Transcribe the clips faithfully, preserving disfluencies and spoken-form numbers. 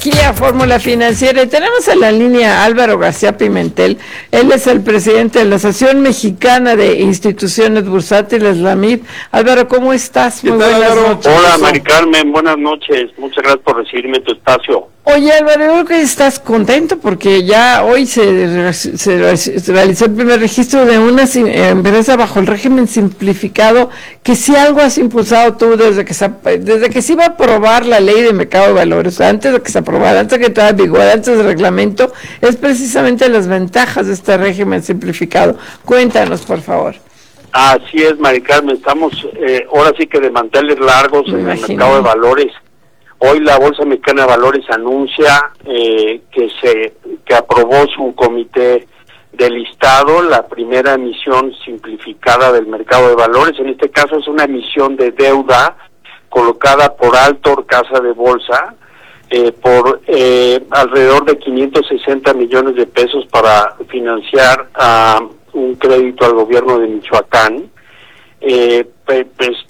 aquí a Fórmula Financiera y tenemos en la línea a Álvaro García Pimentel. Él es el presidente de la Asociación Mexicana de Instituciones Bursátiles, la M I B. Álvaro, ¿cómo estás? Muy buenas Álvaro? noches. Hola, Mari Carmen, buenas noches. Muchas gracias por recibirme en tu espacio. Oye, Álvaro, yo creo que estás contento porque ya hoy se, se, se realizó el primer registro de una empresa bajo el régimen simplificado, que si algo has impulsado tú desde que se, desde que se iba a aprobar la ley de mercado de valores, antes de que se aprobara, antes de que entrara en vigor, antes del reglamento, es precisamente las ventajas de este régimen simplificado. Cuéntanos, por favor. Así es, Mari Carmen, estamos eh, ahora sí que de manteles largos Me en imagino. el mercado de valores. Hoy la Bolsa Mexicana de Valores anuncia eh, que se que aprobó su comité de listado la primera emisión simplificada del mercado de valores. En este caso es una emisión de deuda colocada por Altor Casa de Bolsa eh, por eh, alrededor de quinientos sesenta millones de pesos para financiar uh, un crédito al gobierno de Michoacán. Eh, pues,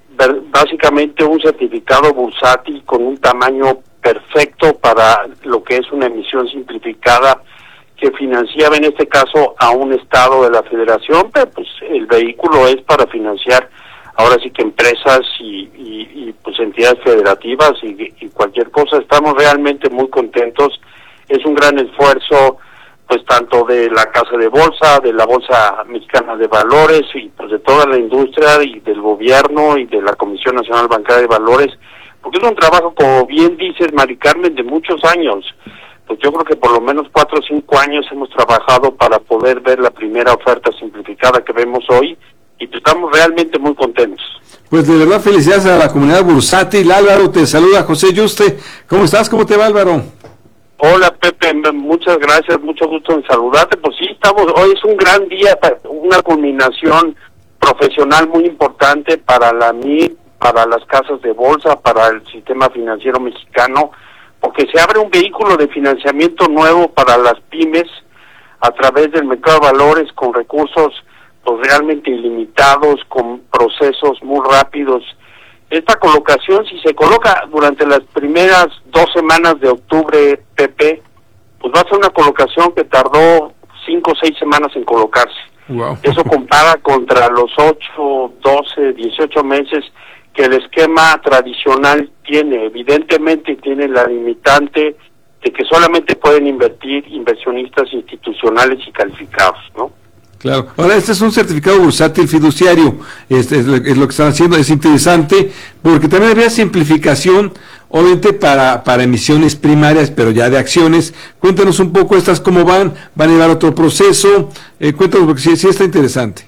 básicamente un certificado bursátil con un tamaño perfecto para lo que es una emisión simplificada que financiaba en este caso a un estado de la federación, pero pues el vehículo es para financiar ahora sí que empresas y, y, y pues entidades federativas y, y cualquier cosa. Estamos realmente muy contentos, es un gran esfuerzo pues tanto de la Casa de Bolsa, de la Bolsa Mexicana de Valores y pues de toda la industria y del gobierno y de la Comisión Nacional Bancaria de Valores, porque es un trabajo, como bien dices, Mari Carmen, de muchos años. Pues yo creo que por lo menos cuatro o cinco años hemos trabajado para poder ver la primera oferta simplificada que vemos hoy y pues estamos realmente muy contentos. Pues de verdad felicidades a la comunidad bursátil. Álvaro, te saluda José Yuste. ¿Cómo estás? ¿Cómo te va, Álvaro? Hola Pepe, muchas gracias, mucho gusto en saludarte. Pues sí, estamos, hoy es un gran día, una culminación profesional muy importante para la M I B, para las casas de bolsa, para el sistema financiero mexicano, porque se abre un vehículo de financiamiento nuevo para las pymes a través del mercado de valores con recursos pues realmente ilimitados, con procesos muy rápidos. Esta colocación, si se coloca durante las primeras dos semanas de octubre, Pepe, pues va a ser una colocación que tardó cinco o seis semanas en colocarse. Wow. Eso compara contra los ocho, doce, dieciocho meses que el esquema tradicional tiene. Evidentemente tiene la limitante de que solamente pueden invertir inversionistas institucionales y calificados, ¿no? Claro. Ahora, este es un certificado bursátil fiduciario, este es lo, es lo que están haciendo, es interesante, porque también había simplificación, obviamente para, para emisiones primarias, pero ya de acciones. Cuéntanos un poco estas cómo van, van a llevar otro proceso, eh, cuéntanos, porque sí, sí está interesante.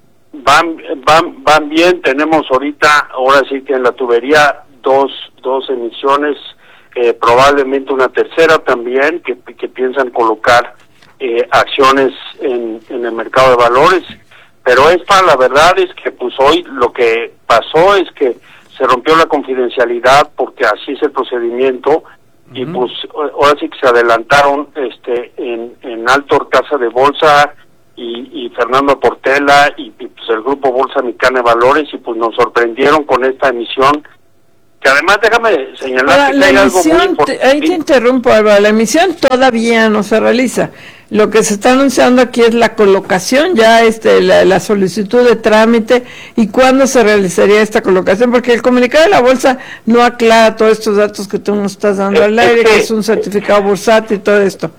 Van, van, van bien, tenemos ahorita, ahora sí que en la tubería, dos, dos emisiones, eh, probablemente una tercera también, que, que piensan colocar Eh, acciones en, en el mercado de valores, pero esta la verdad es que pues hoy lo que pasó es que se rompió la confidencialidad porque así es el procedimiento. Uh-huh. Y pues ahora sí que se adelantaron este en, en Altor Casa de Bolsa y, y Fernando Portela y, y pues el grupo Bolsa Mexicana de Valores y pues nos sorprendieron con esta emisión. Que además déjame señalar Ahora, que la hay algo muy emisión, importante. ahí te interrumpo, Álvaro, la emisión todavía no se realiza. Lo que se está anunciando aquí es la colocación, ya este la, la solicitud de trámite y cuándo se realizaría esta colocación, porque el comunicado de la bolsa no aclara todos estos datos que tú nos estás dando al aire, que es un certificado bursátil y todo esto.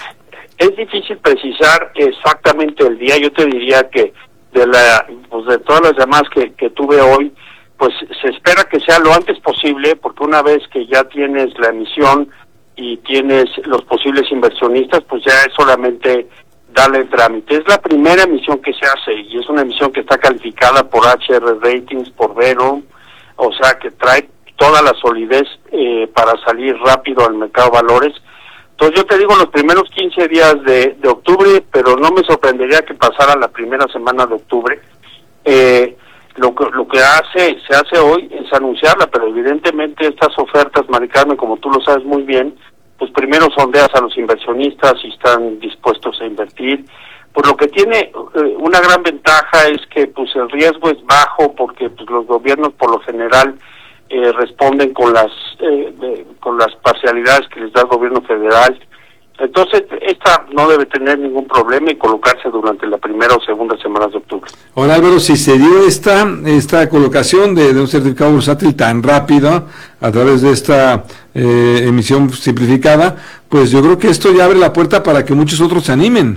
Es difícil precisar exactamente el día. Yo te diría que de la pues de todas las llamadas que, que tuve hoy, pues se espera que sea lo antes posible, porque una vez que ya tienes la emisión y tienes los posibles inversionistas, pues ya es solamente darle el trámite. Es la primera emisión que se hace y es una emisión que está calificada por H R Ratings, por Vero, o sea que trae toda la solidez eh, para salir rápido al mercado de valores. Entonces yo te digo los primeros quince días de, de octubre, pero no me sorprendería que pasara la primera semana de octubre. Eh, Lo que, lo que hace, se hace hoy es anunciarla, pero evidentemente estas ofertas, Mari Carmen, como tú lo sabes muy bien, pues primero sondeas a los inversionistas si están dispuestos a invertir. Pues lo que tiene eh, una gran ventaja es que pues el riesgo es bajo porque pues los gobiernos por lo general eh, responden con las eh, de, con las parcialidades que les da el gobierno federal. Entonces, esta no debe tener ningún problema y colocarse durante la primera o segunda semana de octubre. Ahora, Álvaro, si se dio esta esta colocación de, de un certificado bursátil tan rápida a través de esta eh, emisión simplificada, pues yo creo que esto ya abre la puerta para que muchos otros se animen.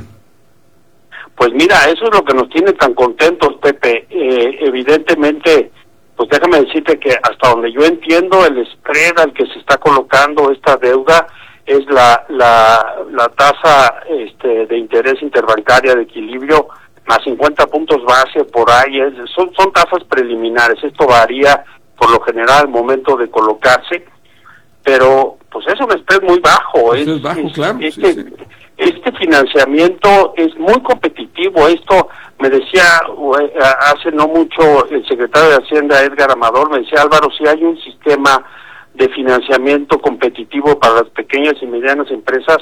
Pues mira, eso es lo que nos tiene tan contentos, Pepe. Eh, evidentemente, pues déjame decirte que hasta donde yo entiendo, el spread al que se está colocando esta deuda es la la, la tasa este, de interés interbancaria de equilibrio más cincuenta puntos base por ahí. Es, son, son tasas preliminares. Esto varía por lo general al momento de colocarse, pero pues es un spread muy bajo. Eso es, es bajo, es, claro. Este, sí, sí. este financiamiento es muy competitivo. Esto me decía hace no mucho el secretario de Hacienda, Edgar Amador, me decía, Álvaro, si hay un sistema de financiamiento competitivo para las pequeñas y medianas empresas,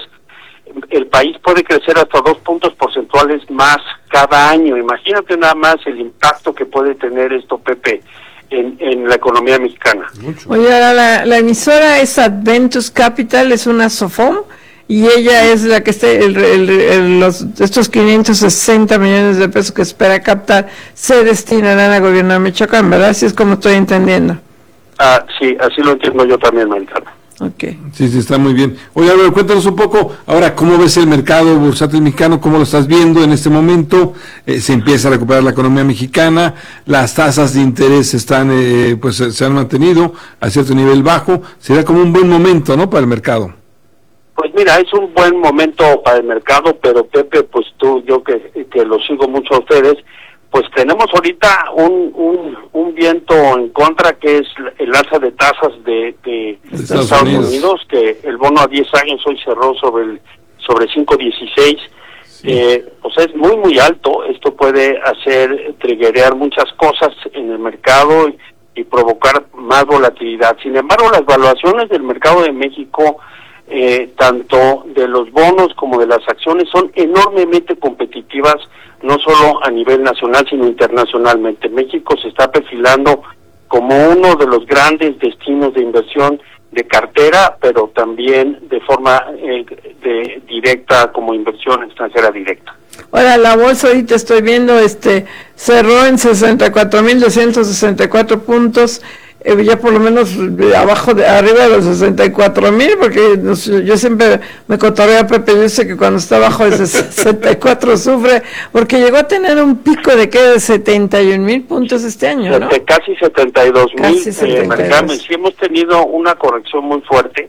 el país puede crecer hasta dos puntos porcentuales más cada año. Imagínate nada más el impacto que puede tener esto, Pepe, en, en la economía mexicana. Mucho. Oye, ahora la, la emisora es Adventus Capital, es una SOFOM, y ella es la que esté, el, el, el, los, estos quinientos sesenta millones de pesos que espera captar se destinarán al gobierno de Michoacán, ¿verdad? Así es como estoy entendiendo. Ah, sí, así lo entiendo yo también, Maricarmen. Okay. Sí, sí, está muy bien. Oye, Álvaro, cuéntanos un poco, ahora, ¿cómo ves el mercado bursátil mexicano? ¿Cómo lo estás viendo en este momento? Eh, se empieza a recuperar la economía mexicana, las tasas de interés están, eh, pues se han mantenido a cierto nivel bajo. Sería como un buen momento, ¿no?, para el mercado. Pues mira, es un buen momento para el mercado, pero Pepe, pues tú, yo que, que lo sigo mucho a ustedes, pues tenemos ahorita un, un, un viento en contra, que es el alza de tasas de, de Estados, Estados Unidos. Unidos, que el bono a diez años hoy cerró sobre el sobre cinco dieciséis. Sí. Eh, pues es muy, muy alto. Esto puede hacer triggerear muchas cosas en el mercado y, y provocar más volatilidad. Sin embargo, las valuaciones del mercado de México, eh, tanto de los bonos como de las acciones, son enormemente competitivas, no solo a nivel nacional, sino internacionalmente. México se está perfilando como uno de los grandes destinos de inversión de cartera, pero también de forma eh, de directa, como inversión extranjera directa. Ahora, la bolsa ahorita estoy viendo, este cerró en sesenta y cuatro mil doscientos sesenta y cuatro puntos, eh, ya por lo menos de abajo, de arriba de los sesenta y cuatro mil, porque no sé, yo siempre me cotorreo a Pepe, yo sé que cuando está abajo de sesenta y cuatro sufre, porque llegó a tener un pico de que de setenta y un mil puntos este año, ¿no? Casi setenta y dos mil, eh, sí hemos tenido una corrección muy fuerte,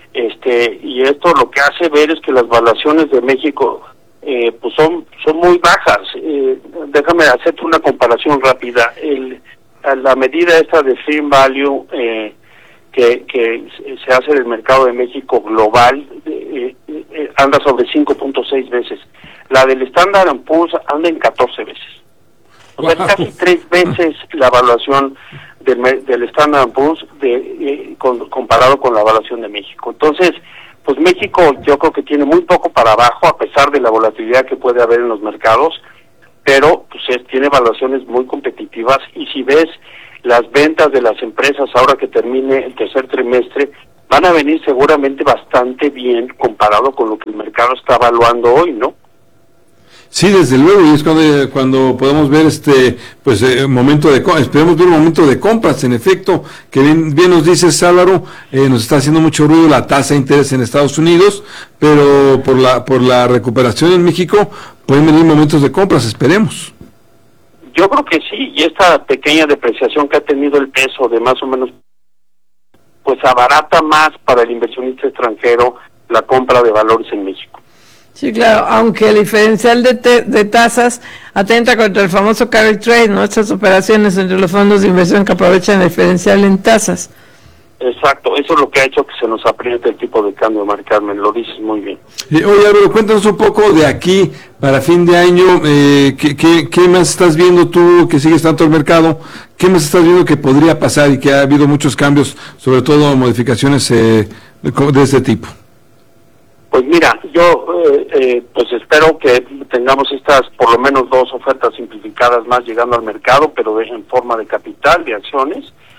este y esto lo que hace ver es que las valuaciones de México eh, pues son son muy bajas. Eh, déjame hacerte una comparación rápida. El la medida esta de Fair Value eh, que, que se hace en el mercado de México global eh, eh, anda sobre cinco punto seis veces. La del Standard and Poor's anda en catorce veces. O sea, wow. Casi tres veces la evaluación del, del Standard and Poor's de, eh, con, comparado con la evaluación de México. Entonces, pues México yo creo que tiene muy poco para abajo, a pesar de la volatilidad que puede haber en los mercados, pero pues es, tiene evaluaciones muy competitivas, y si ves las ventas de las empresas ahora que termine el tercer trimestre, van a venir seguramente bastante bien comparado con lo que el mercado está evaluando hoy, ¿no? Sí, desde luego, y es cuando, cuando podemos ver este pues eh, momento de esperemos ver un momento de compras, en efecto, que bien, bien nos dices, Álvaro, eh, nos está haciendo mucho ruido la tasa de interés en Estados Unidos, pero por la por la recuperación en México pueden venir momentos de compras, esperemos. Yo creo que sí, y esta pequeña depreciación que ha tenido el peso de más o menos, pues abarata más para el inversionista extranjero la compra de valores en México. Sí, claro, aunque el diferencial de, te, de tasas atenta contra el famoso carry trade, ¿no? Estas operaciones entre los fondos de inversión que aprovechan el diferencial en tasas. Exacto, eso es lo que ha hecho que se nos apriete el tipo de cambio, Mari Carmen, lo dices muy bien. Eh, oye, Álvaro, cuéntanos un poco de aquí para fin de año, eh, ¿qué, qué, ¿qué más estás viendo tú, que sigues tanto el mercado? ¿Qué más estás viendo que podría pasar y que ha habido muchos cambios, sobre todo modificaciones eh, de, de este tipo? Pues mira, yo eh, eh, pues espero que tengamos estas por lo menos dos ofertas simplificadas más llegando al mercado, pero de, en forma de capital, de acciones.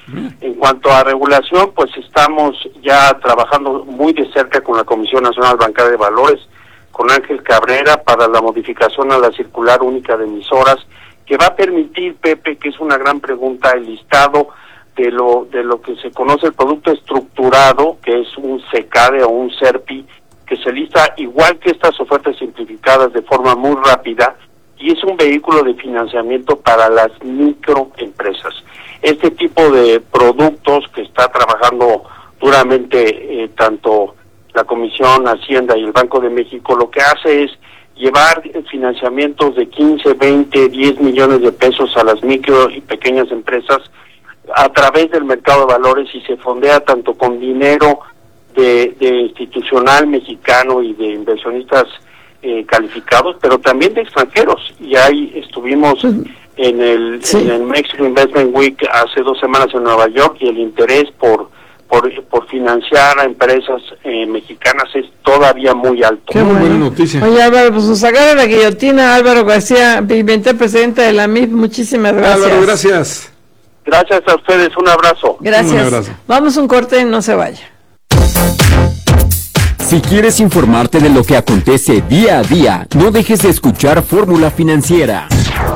En cuanto a regulación, pues estamos ya trabajando muy de cerca con la Comisión Nacional Bancaria de Valores, con Ángel Cabrera, para la modificación a la circular única de emisoras, que va a permitir, Pepe, que es una gran pregunta, el listado de lo de lo que se conoce el producto estructurado, que es un SECADE o un SERPI, que se lista igual que estas ofertas simplificadas de forma muy rápida, y es un vehículo de financiamiento para las microempresas. Este tipo de productos que está trabajando duramente eh, tanto la Comisión Hacienda y el Banco de México, lo que hace es llevar financiamientos de quince, veinte, diez millones de pesos a las micro y pequeñas empresas a través del mercado de valores, y se fondea tanto con dinero de, de institucional mexicano y de inversionistas eh, calificados, pero también de extranjeros. Y ahí estuvimos en el, sí. en el Mexico Investment Week hace dos semanas en Nueva York, y el interés por por, por financiar a empresas eh, mexicanas es todavía muy alto. Qué muy buena noticia. Oye, Álvaro, pues nos sacaron la guillotina. Álvaro García Pimentel, presidente de la M I P, muchísimas gracias. Álvaro, gracias. Gracias a ustedes, un abrazo. Gracias. Un abrazo. Vamos a un corte, no se vaya. Si quieres informarte de lo que acontece día a día, no dejes de escuchar Fórmula Financiera.